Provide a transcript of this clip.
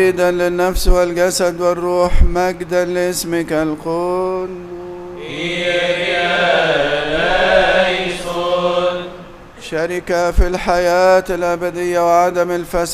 عيدا للنفس والجسد والروح، مجدا لاسمك القدوس. شركة في الحياة الأبدية وعدم الفساد